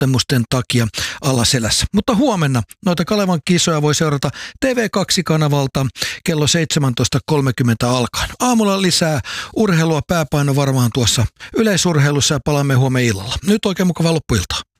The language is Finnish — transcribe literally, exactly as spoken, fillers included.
liikuntaepätotemusten takia alaselässä. Mutta huomenna noita Kalevan kisoja voi seurata T V kaksi-kanavalta kello seitsemäntoista kolmekymmentä alkaen. Aamulla lisää urheilua, pääpaino varmaan tuossa yleisurheilussa ja palaamme huomenna illalla. Nyt oikein mukavaa loppuiltaa.